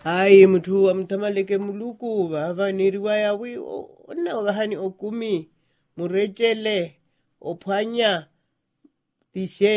Hayi muthu wa mthamaleke muluku vava ni riwaya wi onna vahani okumi murechele ophwanya tishe